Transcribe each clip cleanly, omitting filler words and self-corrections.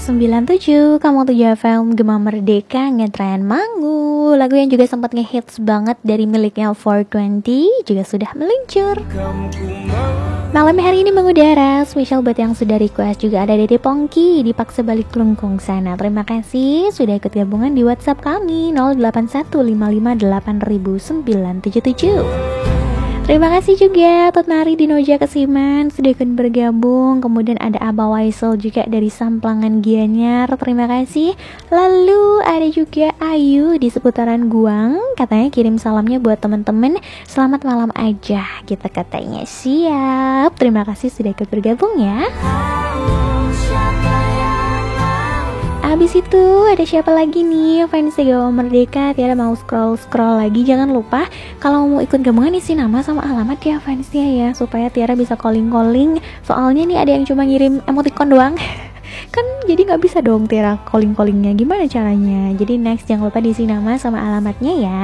97, kamu tuh FM Gema Merdeka ngetren Mangu. Lagu yang juga sempat ngehits banget dari miliknya 420 juga sudah meluncur. Malam hari ini mengudara, spesial buat yang sudah request. Juga ada Dede Pongki di Paksa Balik Kelungkung sana. Terima kasih sudah ikut gabungan di WhatsApp kami 0815580977. Terima kasih juga Tot Nari di Noja Kesiman sudah ikut bergabung. Kemudian ada Abah Waisel juga dari Samplangan Gianyar. Terima kasih. Lalu ada juga Ayu di seputaran Guang. Katanya kirim salamnya buat teman-teman. Selamat malam aja. Kita katanya siap. Terima kasih sudah ikut bergabung ya. Habis itu ada siapa lagi nih? Fans Gema Merdeka. Tiara mau scroll lagi. Jangan lupa kalau mau ikut gabungan isi nama sama alamat ya fansnya ya, supaya Tiara bisa calling. Soalnya nih ada yang cuma ngirim emoticon doang. Kan jadi nggak bisa dong Tiara callingnya. Gimana caranya? Jadi next jangan lupa diisi nama sama alamatnya ya.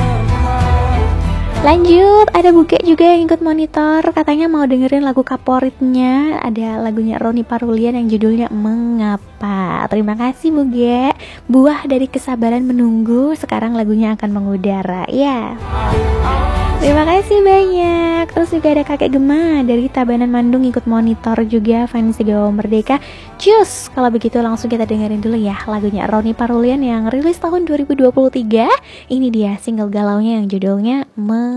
Lanjut, ada Buke juga yang ikut monitor. Katanya mau dengerin lagu favoritnya. Ada lagunya Roni Parulian yang judulnya Mengapa. Terima kasih Buge. Buah dari kesabaran menunggu. Sekarang lagunya akan mengudara ya. Terima kasih banyak. Terus juga ada Kakek Gema dari Tabanan Mandung ikut monitor juga. Fans Gema Merdeka. Cus, kalau begitu langsung kita dengerin dulu ya lagunya Roni Parulian yang rilis tahun 2023. Ini dia single galaunya yang judulnya